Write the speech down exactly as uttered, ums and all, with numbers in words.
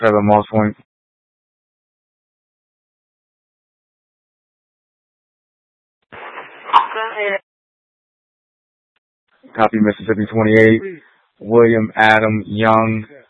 Trevor Moss Point. Copy Mississippi twenty-eight. William Adam Young.